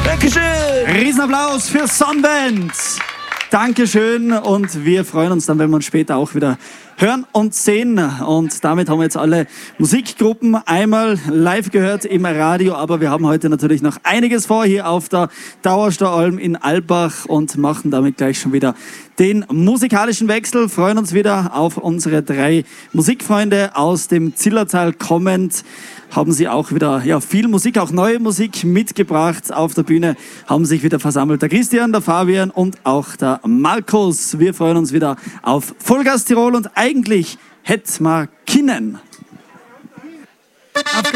Dankeschön. Riesenapplaus für Sonnenband. Dankeschön und wir freuen uns dann, wenn wir uns später auch wieder hören und sehen. Und damit haben wir jetzt alle Musikgruppen einmal live gehört im Radio, aber wir haben heute natürlich noch einiges vor hier auf der Dauerstaualm in Albach und machen damit gleich schon wieder den musikalischen Wechsel. Freuen uns wieder auf unsere 3 Musikfreunde aus dem Zillertal kommend. Haben sie auch wieder viel Musik, auch neue Musik mitgebracht. Auf der Bühne haben sich wieder versammelt der Christian, der Fabian und auch der Markus. Wir freuen uns wieder auf Vollgas Tirol und eigentlich hätten wir Kinnen.